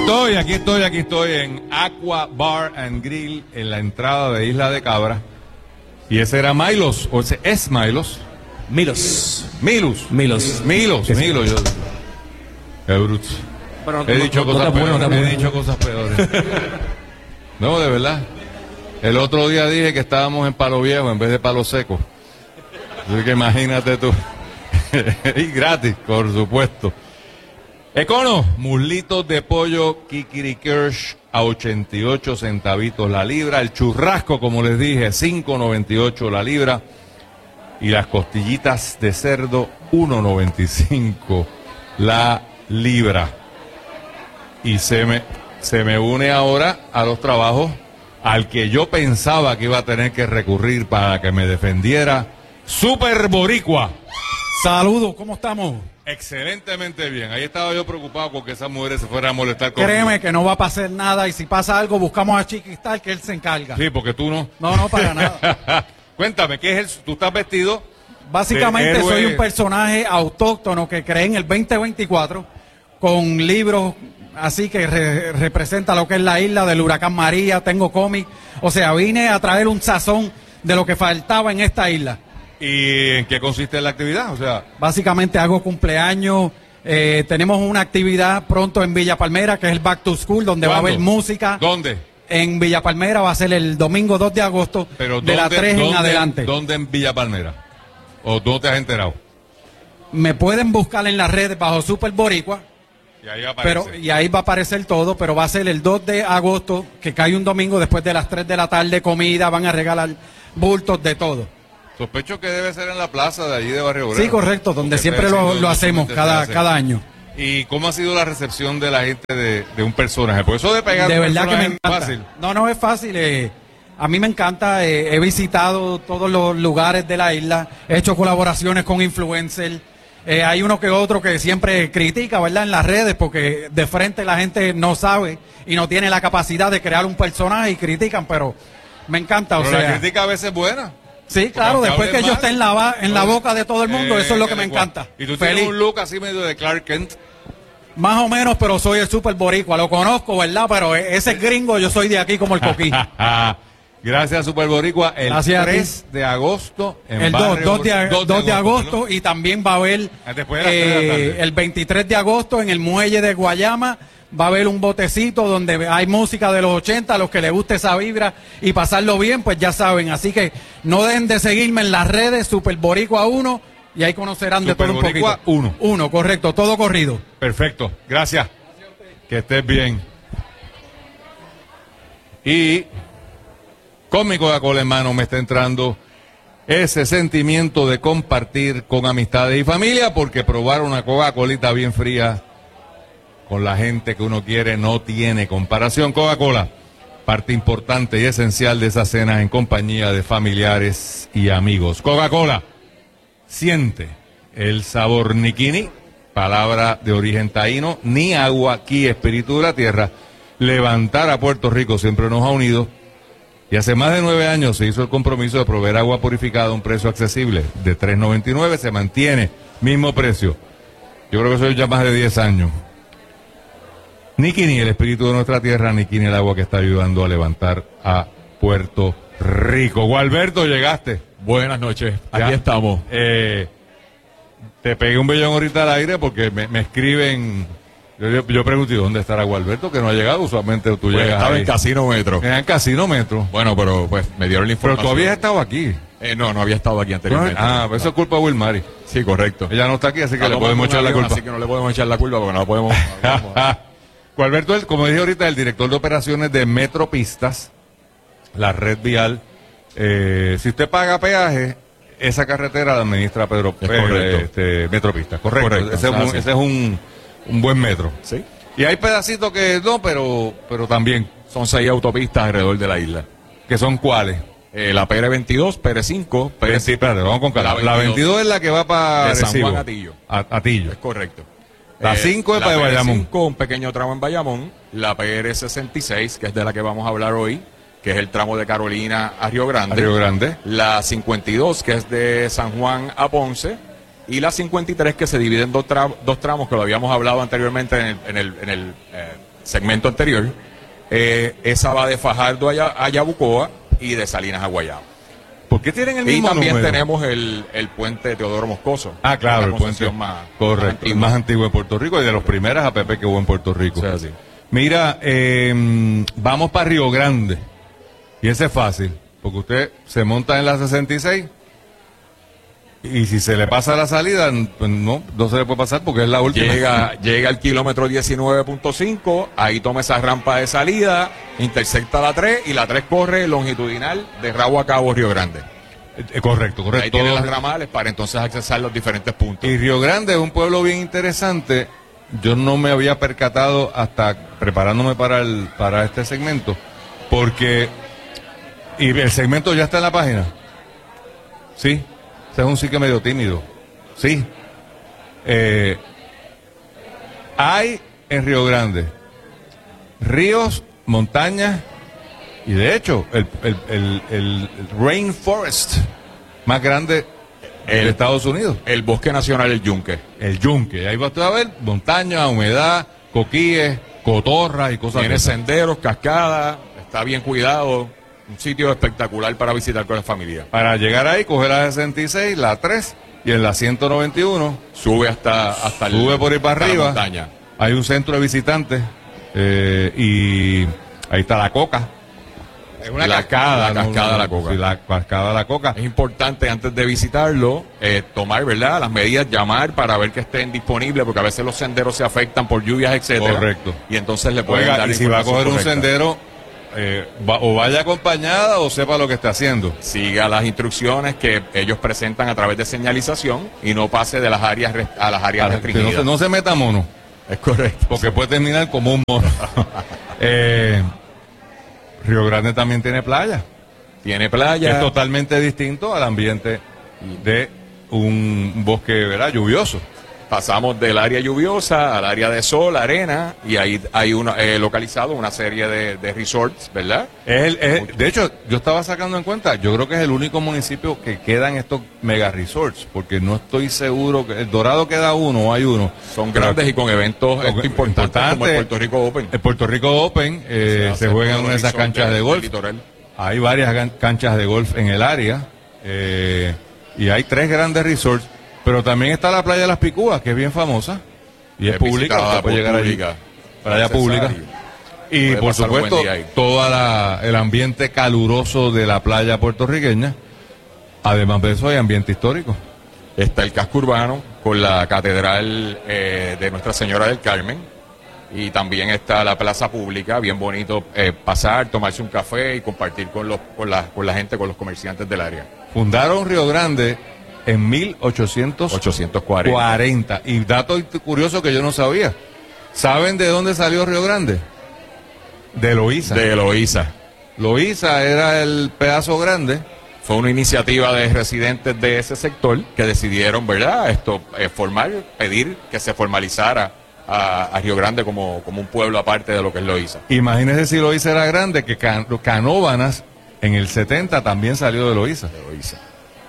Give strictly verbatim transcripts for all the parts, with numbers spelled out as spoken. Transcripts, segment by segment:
estoy, aquí estoy, aquí estoy en Aqua Bar and Grill en la entrada de Isla de Cabra. Y ese era Milos, o ese es Milos. Milos. Milos. Milos. Milos, Milos. Yo... Qué bruto. Pero no, he dicho no, cosas no peores. bueno, no he dicho cosas peores. No, de verdad. El otro día dije que estábamos en Palo Viejo en vez de Palo Seco. Así que imagínate tú. Y gratis, por supuesto. Econo, muslitos de pollo Kikirikirsch a ochenta y ocho centavitos la libra. El churrasco, como les dije, cinco noventa y ocho la libra. Y las costillitas de cerdo, uno noventa y cinco la libra. Y se me, se me une ahora a los trabajos al que yo pensaba que iba a tener que recurrir para que me defendiera. Super Boricua. Saludos, ¿cómo estamos? Excelentemente bien. Ahí estaba yo preocupado porque esas mujeres se fueran a molestar conmigo. Créeme que no va a pasar nada y si pasa algo buscamos a Chiquistal que él se encarga. Sí, porque tú no. No, no, para nada. Cuéntame, ¿qué es el, tú estás vestido? Básicamente soy un personaje autóctono que creé en el veinte veinticuatro con libros así que re, representa lo que es la isla del huracán María, tengo cómic, o sea, vine a traer un sazón de lo que faltaba en esta isla. ¿Y en qué consiste la actividad? O sea, básicamente hago cumpleaños, eh, tenemos una actividad pronto en Villa Palmera que es el Back to School, donde ¿cuándo? Va a haber música. ¿Dónde? En Villa Palmera va a ser el domingo dos de agosto. Pero de las tres en adelante. ¿Dónde en Villa Palmera? ¿O no te has enterado? Me pueden buscar en las redes bajo Super Boricua. Y ahí, aparece. Pero, y ahí va a aparecer todo, pero va a ser el dos de agosto, que cae un domingo después de las tres de la tarde, comida, van a regalar bultos de todo. Sospecho que debe ser en la plaza de allí de Barrio Obrero. Sí, correcto, donde siempre lo, lo hacemos cada, cada año. ¿Y cómo ha sido la recepción de la gente de, de un personaje? Por eso de pegar de un verdad que me encanta. Fácil. No, no es fácil. Eh, a mí me encanta. Eh, he visitado todos los lugares de la isla. He hecho colaboraciones con influencers. Eh, hay uno que otro que siempre critica, ¿verdad? En las redes, porque de frente la gente no sabe y no tiene la capacidad de crear un personaje y critican, pero me encanta. Pero o sea, la crítica a veces es buena. Sí, claro, después que yo esté en la, en la boca de todo el mundo, eh, eso es lo que me encanta. Y tú Feliz. tienes un look así medio de Clark Kent. Más o menos, pero soy el Super Boricua, lo conozco, ¿verdad? Pero ese gringo, yo soy de aquí como el coquí. Gracias, Super Boricua. El Gracias tres de agosto en el Barrio, dos de, dos de, dos de agosto, agosto y también va a haber Después de las tres de la tarde. eh, el veintitrés de agosto en el muelle de Guayama. Va a haber un botecito donde hay música de los ochenta, a los que les guste esa vibra y pasarlo bien, pues ya saben. Así que no dejen de seguirme en las redes, Super Boricua uno, y ahí conocerán Super de todo un Boricua poquito. uno. Uno, correcto, todo corrido. Perfecto, gracias. Que estés bien. Y con mi Coca-Cola en mano me está entrando ese sentimiento de compartir con amistades y familia, porque probar una Coca-Colita bien fría con la gente que uno quiere no tiene comparación. Coca-Cola, parte importante y esencial de esas cenas en compañía de familiares y amigos. Coca-Cola, siente el sabor Nikini, palabra de origen taíno, ni agua, aquí espíritu de la tierra. Levantar a Puerto Rico siempre nos ha unido. Y hace más de nueve años se hizo el compromiso de proveer agua purificada a un precio accesible de tres noventa y nueve, se mantiene mismo precio. Yo creo que eso es ya más de diez años. Nikini, el espíritu de nuestra tierra, Nikini, el agua que está ayudando a levantar a Puerto Rico. Gualberto, llegaste. Buenas noches, aquí Ya. estamos. Eh, te pegué un bellón ahorita al aire porque me, me escriben. Yo, yo, yo pregunté, ¿dónde estará Gualberto? Que no ha llegado, usualmente tú Pues llegas estaba ahí. en Casino Metro. En Casino Metro. Bueno, pero pues me dieron la Pero información. tú habías estado aquí. Eh, no, no había estado aquí anteriormente. Ah, pues eso es culpa de Wilmary. Sí, correcto. Ella no está aquí, así que Está le podemos tomando echar un la avión, culpa. Así que no le podemos echar la culpa porque no la podemos... no podemos- Gualberto, el- como dije ahorita, el director de operaciones de Metropistas, la red vial. Eh, si usted paga peaje, esa carretera la administra Pedro Es Pérez, correcto. este, Metropistas. Correcto. Correcto, Ese, es un, así. ese es un, un buen metro. Sí. Y hay pedacitos que no, pero, pero también. Son seis autopistas alrededor de la isla. ¿Que son cuáles? Eh, la P R veintidós, P R cinco, P R Sí, espérate, vamos con calma. La La veintidós. veintidós es la que va para De San Arecibo. Juan a Atillo. A, Atillo. Es correcto. La cinco es la para P R Bayamón. cinco, un pequeño tramo en Bayamón. La P R sesenta y seis, que es de la que vamos a hablar hoy, que es el tramo de Carolina a Río Grande. A Río Grande. La cincuenta y dos, que es de San Juan a Ponce. Y la cincuenta y tres, que se divide en dos, tra- dos tramos, que lo habíamos hablado anteriormente en el, en el, en el, eh, segmento anterior, eh, esa va de Fajardo a, Ya- a Yabucoa y de Salinas a Guayabo. ¿Por qué tienen el Y mismo también número? tenemos el, el puente Teodoro Moscoso. Ah, claro, la el puente. concesión más, Correcto, más el antigua. más antiguo en Puerto Rico y de los primeros A P P que hubo en Puerto Rico. Sí, así. Mira, eh, vamos para Río Grande. Y ese es fácil, porque usted se monta en la sesenta y seis y si se le pasa la salida, pues no, no se le puede pasar porque es la última. Llega, llega al kilómetro diecinueve punto cinco, ahí toma esa rampa de salida, intersecta la tres y la tres corre longitudinal de Rabo a Cabo, Río Grande. Eh, correcto, correcto. Ahí tiene Todo- las ramales para entonces accesar los diferentes puntos. Y Río Grande es un pueblo bien interesante. Yo no me había percatado hasta preparándome para el para este segmento, porque y el segmento ya está en la página. Sí, ese es un sí que medio tímido. Sí. Eh, hay en Río Grande ríos, montañas y de hecho el, el, el, el rainforest más grande de El- Estados Unidos. El Bosque Nacional El Yunque. El yunque. Ahí va usted a ver montaña, humedad, coquíes, cotorras y cosas Tiene de esas. senderos, cascadas, está bien cuidado, un sitio espectacular para visitar con la familia. Para llegar ahí, coge la sesenta y seis, la tres y en la ciento noventa y uno Sube hasta, hasta el- sube por ahí para hasta la arriba. montaña. Hay un centro de visitantes eh, y ahí está la coca. Es La- la cascada de la Coca. Sí, la cascada de la coca. Es importante antes de visitarlo eh, tomar, ¿verdad?, las medidas, llamar para ver que estén disponibles, porque a veces los senderos se afectan por lluvias, etcétera. Correcto. Y entonces le pueden Oiga, dar y si va a información coger un correcta. sendero, eh, va- o vaya acompañada o sepa lo que está haciendo. Siga las instrucciones que ellos presentan a través de señalización y no pase de las áreas res- a las áreas Que restringidas. no, se- no se meta mono. Es correcto. Porque puede terminar como un mono. Eh, Río Grande también tiene playa, Tiene que playa. es totalmente distinto al ambiente de un bosque, ¿verdad?, lluvioso. Pasamos del área lluviosa al área de sol, arena, y ahí hay una, eh, localizado una serie de, de resorts, ¿verdad? Es el- es- de hecho, yo estaba sacando en cuenta, yo creo que es el único municipio que quedan estos mega resorts, porque no estoy seguro que el Dorado queda uno o hay uno. Son grandes y con eventos Pero- esto, importantes como el importante. Puerto Rico Open. El Puerto Rico Open eh, se hace juega en todos una de los esas resorts canchas de del golf. litoral. Hay varias gan- canchas de golf en el área eh, y hay tres grandes resorts, pero también está la playa de las Picúas, que es bien famosa y es, Es pública, visitada usted puede por llegar allí. pública. Playa Accesar pública. y Y puede por pasar un buen supuesto, día ahí. todo el ambiente caluroso de la playa puertorriqueña. Además de eso, hay ambiente histórico. Está el casco urbano con la catedral eh, de Nuestra Señora del Carmen. Y también está la plaza pública, bien bonito eh, pasar, tomarse un café y compartir con, los, con, la, con la gente, con los comerciantes del área. Fundaron Río Grande en mil ochocientos ochocientos cuarenta. cuarenta. Y dato curioso que yo no sabía. ¿Saben de dónde salió Río Grande? De Loíza. De Eloísa. Loíza era el pedazo grande. Fue una iniciativa de residentes de ese sector que decidieron, ¿verdad?, esto, eh, formar, pedir que se formalizara a, a Río Grande como, como un pueblo aparte de lo que es Loíza. Imagínense si Loíza era grande, que Can- Canóvanas en el setenta también salió de Loíza. De Loíza.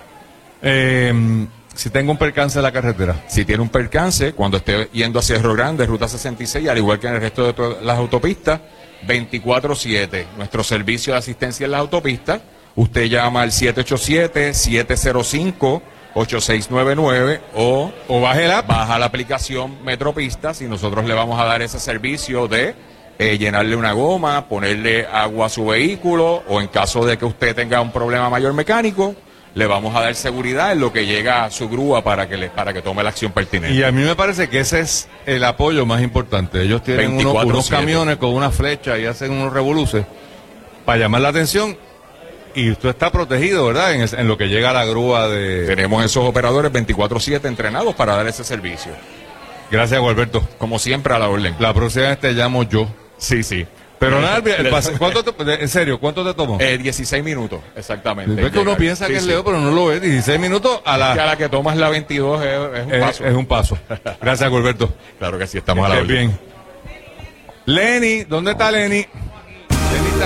Eh, si tengo un percance en la carretera, Si tiene un percance, cuando esté yendo hacia Río Grande, ruta sesenta y seis, al igual que en el resto de to- las autopistas, veinticuatro siete, nuestro servicio de asistencia en las autopistas, usted llama al siete ocho siete, siete cero cinco, ocho seis nueve nueve o o baje el app. baja la aplicación Metropistas y nosotros le vamos a dar ese servicio de eh, llenarle una goma, ponerle agua a su vehículo o en caso de que usted tenga un problema mayor mecánico, le vamos a dar seguridad en lo que llega a su grúa para que le, para que tome la acción pertinente. Y a mí me parece que ese es el apoyo más importante. Ellos tienen unos, veinticuatro unos siete. camiones con una flecha y hacen unos revoluces para llamar la atención y usted está protegido, ¿verdad? En, el- en lo que llega a la grúa de... Tenemos esos operadores veinticuatro siete entrenados para dar ese servicio. Gracias, Gualberto. Como siempre, a la orden. La próxima vez te llamo yo. Sí, sí. Pero nada, el pase- ¿cuánto te- en serio, ¿cuánto te tomó? Eh, dieciséis minutos, exactamente. es que uno Llegar. piensa Sí, que es sí. Leo, pero no lo ve. dieciséis minutos a Que a la... la que tomas la veintidós es, es un Es, paso. es un paso. Gracias, Gualberto. Claro que sí, estamos a la Estés orden. bien. Lenny, ¿dónde está Lenny?